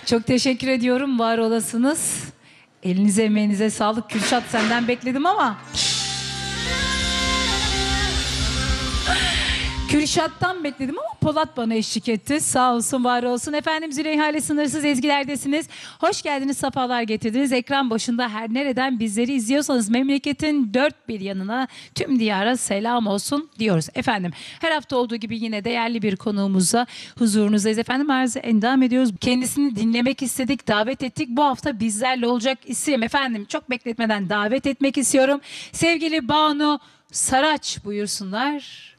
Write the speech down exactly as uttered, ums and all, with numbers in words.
Çok teşekkür ediyorum. Var olasınız. Elinize emeğinize sağlık. Kürşat, senden bekledim ama. Kürşat'tan bekledim ama Polat bana eşlik etti. Sağ olsun, var olsun. Efendim, Züleyha ile Sınırsız Ezgilerdesiniz. Hoş geldiniz, sefalar getirdiniz. Ekran başında her nereden bizleri izliyorsanız memleketin dört bir yanına, tüm diyara selam olsun diyoruz. Efendim, her hafta olduğu gibi yine değerli bir konuğumuzla huzurunuzdayız. Efendim, arzu endam ediyoruz. Kendisini dinlemek istedik, davet ettik. Bu hafta bizlerle olacak isim. Efendim, çok bekletmeden davet etmek istiyorum. Sevgili Banu Saraç, buyursunlar.